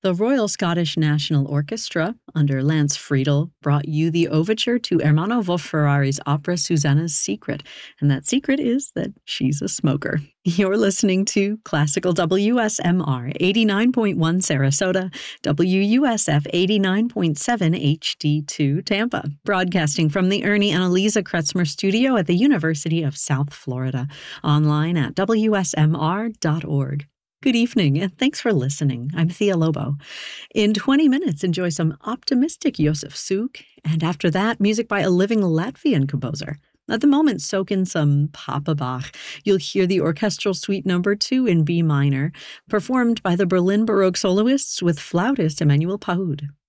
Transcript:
The Royal Scottish National Orchestra, under Lance Friedel, brought you the overture to Ermanno Wolf-Ferrari's opera Susanna's Secret, and that secret is that she's a smoker. You're listening to Classical WSMR 89.1 Sarasota, WUSF 89.7 HD2 Tampa, broadcasting from the Ernie and Eliza Kretzmer studio at the University of South Florida, online at WSMR.org. Good evening, and thanks for listening. I'm Thea Lobo. In 20 minutes, enjoy some optimistic Josef Suk, and after that, music by a living Latvian composer. At the moment, soak in some Papa Bach. You'll hear the Orchestral Suite No. 2 in B minor, performed by the Berlin Baroque soloists with flautist Emmanuel Pahud.